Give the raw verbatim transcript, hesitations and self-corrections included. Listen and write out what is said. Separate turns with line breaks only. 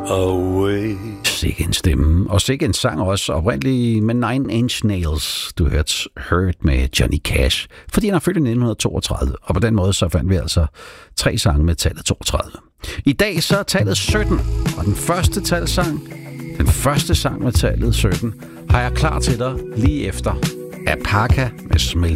away.
Sikke en stemme, og sikke en sang også, oprindeligt med Nine Inch Nails. Du hørte Hurt med Johnny Cash, fordi han er født i nitten toogtredive, og på den måde så fandt vi altså tre sange med tallet toogtredive. I dag så er tallet sytten, og den første talsang, den første sang med tallet sytten, har jeg klar til dig lige efter Apaka med Smell